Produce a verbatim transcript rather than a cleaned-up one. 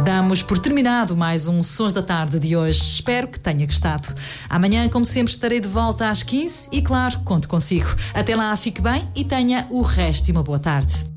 Damos por terminado mais um Sons da Tarde de hoje. Espero que tenha gostado. Amanhã, como sempre, estarei de volta às quinze e, claro, conto consigo. Até lá, fique bem e tenha o resto de uma boa tarde.